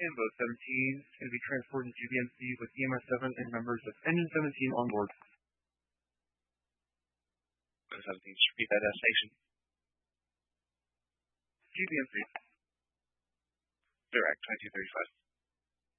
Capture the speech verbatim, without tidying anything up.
Ambo seventeen is going to be transported to G B M C with E M S seven and members of Engine seventeen on board. seventeen, just repeat that destination. G B M C. Direct, twenty-two thirty-five.